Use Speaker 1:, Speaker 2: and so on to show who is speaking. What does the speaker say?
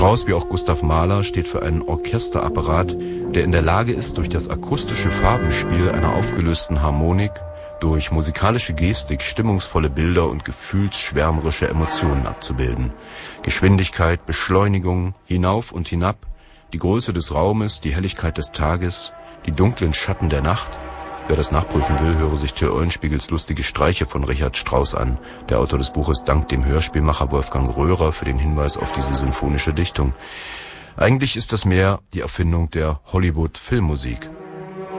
Speaker 1: Strauss wie auch Gustav Mahler steht für einen Orchesterapparat, der in der Lage ist, durch das akustische Farbenspiel einer aufgelösten Harmonik, durch musikalische Gestik stimmungsvolle Bilder und gefühlsschwärmerische Emotionen abzubilden. Geschwindigkeit, Beschleunigung, hinauf und hinab, die Größe des Raumes, die Helligkeit des Tages, die dunklen Schatten der Nacht. Wer das nachprüfen will, höre sich Till Eulenspiegels Lustige Streiche von Richard Strauss an. Der Autor des Buches dankt dem Hörspielmacher Wolfgang Röhrer für den Hinweis auf diese sinfonische Dichtung. Eigentlich ist das mehr die Erfindung der Hollywood-Filmmusik.